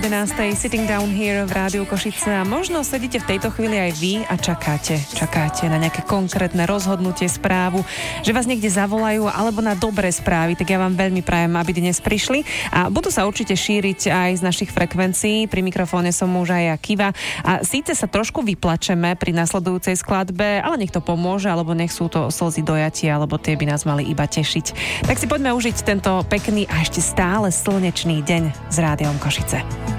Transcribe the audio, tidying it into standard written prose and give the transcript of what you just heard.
11:00 Sitting Down Here v Rádiu Košice a možno sedíte v tejto chvíli aj vy a čakáte na nejaké konkrétne rozhodnutie, správu, že vás niekde zavolajú alebo na dobré správy, tak ja vám veľmi prajem, aby dnes prišli a budú sa určite šíriť aj z našich frekvencií. Pri mikrofóne som už aj ja, Kiva, a síce sa trošku vyplačeme pri nasledujúcej skladbe, ale nech to pomôže, alebo nech sú to slzy dojatia, alebo tie by nás mali iba tešiť. Tak si poďme užiť tento pekný a ešte stále slnečný deň s Rádiom Košice.